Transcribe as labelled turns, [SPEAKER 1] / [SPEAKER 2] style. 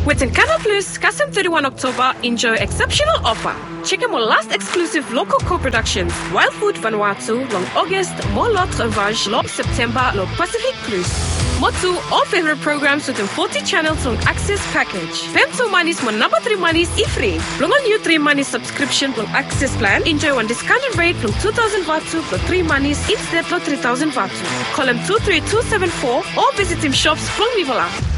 [SPEAKER 1] Within Canal Plus, Kasem 31 October, enjoy exceptional offer. Check out our last exclusive local co-productions, Wild Food Vanuatu, long August, more L'Autre Vage, long September, long Pacific Plus. Motu, all favorite programs within 40 channels on Access Package. Pem 2 Manis, mon number 3 Manis, Ifree. Long on new 3 Manis subscription on Access Plan. Enjoy one discounted rate from 2,000 Vatu for 3 Manis instead of 3,000 Vatu. Call him 23274 or visit him shops from Vivola.